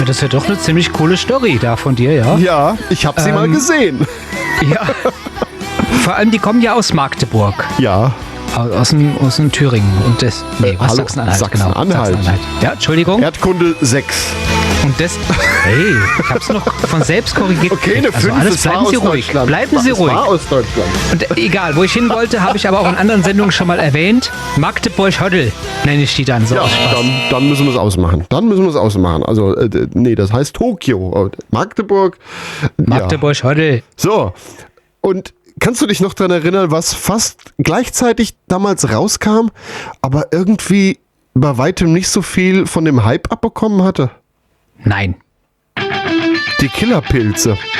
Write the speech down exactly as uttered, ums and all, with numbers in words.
das ist ja doch eine ziemlich coole Story da von dir, ja? Ja, ich habe sie Ähm, mal gesehen. Ja. Vor allem, die kommen ja aus Magdeburg. Ja. Aus, aus, dem, aus dem Thüringen. Und das. Nee, Äh, was? hallo? Sachsen-Anhalt. Sachsen-Anhalt. Genau. Sachsen-Anhalt. Ja, Entschuldigung. Erdkunde sechs. Und das. Hey, ich hab's noch von selbst korrigiert. Okay, eine also fünf. alles, es war bleiben Sie aus ruhig. Deutschland. Bleiben Sie es ruhig. war aus Deutschland. Und äh, egal, wo ich hin wollte, habe ich aber auch in anderen Sendungen schon mal erwähnt. Magdeburg-Höddel nenne ich die dann so. Ja, aus Spaß. dann, dann müssen wir es ausmachen. Dann müssen wir es ausmachen. Also, äh, d- nee, das heißt Tokio. Magdeburg. Magdeburg-Höddel. Ja. So. Und kannst du dich noch daran erinnern, was fast gleichzeitig damals rauskam, aber irgendwie bei weitem nicht so viel von dem Hype abbekommen hatte? Nein. Die Killerpilze.